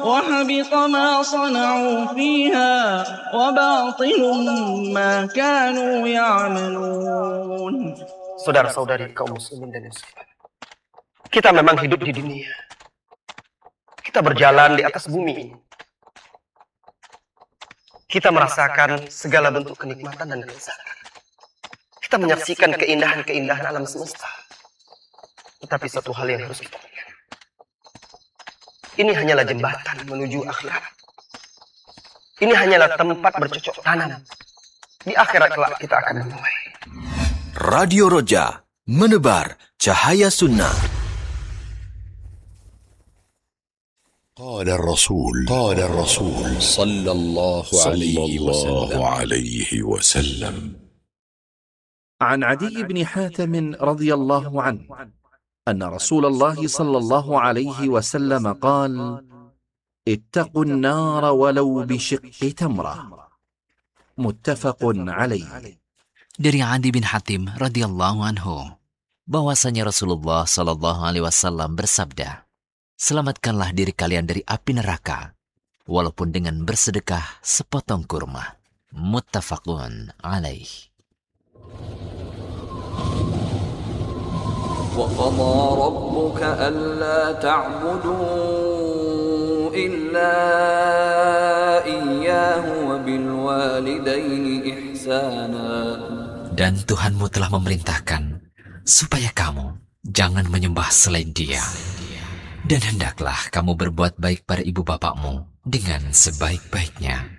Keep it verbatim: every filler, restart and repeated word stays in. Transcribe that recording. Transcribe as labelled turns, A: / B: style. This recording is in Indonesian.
A: وحبط ما صنعوا فيها وباطل ما كانوا يعملون.
B: Saudara-saudari kaum muslimin dan muslimat, kita memang hidup di dunia. Kita berjalan di atas bumi ini. Kita merasakan segala bentuk kenikmatan dan kelezatan. Kita menyaksikan keindahan-keindahan alam semesta. Tetapi satu hal yang harus kita ingat. Ini hanyalah jembatan menuju akhirat. Ini hanyalah tempat bercocok tanam. Di akhirat kelak kita akan menuai.
C: Radio Roja, menebar cahaya sunnah.
D: قال الرسول قال الرسول
C: صلى الله عليه وسلم
D: عليه وسلم
E: عن عدي بن حاتم رضي الله عنه أن رسول الله صلى الله عليه وسلم قال: اتقوا النار ولو بشق تمرة. متفق عليه.
F: Dari Adi bin Hatim radhiyallahu anhu bahwasanya Rasulullah sallallahu alaihi wasallam bersabda, selamatkanlah diri kalian dari api neraka walaupun dengan bersedekah sepotong kurma. Muttafaqun alaih.
G: وَقَضَى رَبُّكَ أَلَّا تَعْبُدُوا إِلَّا إِيَّاهُ وَبِالْوَالِدَيْنِ إِحْسَانًا.
F: Dan Tuhanmu telah memerintahkan supaya kamu jangan menyembah selain Dia. Dan hendaklah kamu berbuat baik pada ibu bapakmu dengan sebaik-baiknya.